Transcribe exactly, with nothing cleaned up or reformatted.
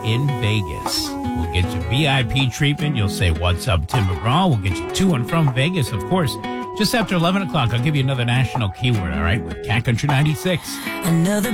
in Vegas. We'll get you V I P treatment. You'll say, "What's up, Tim McGraw?" We'll get you to and from Vegas, of course. Just after eleven o'clock, I'll give you another national keyword, all right, with Cat Country ninety-six. Another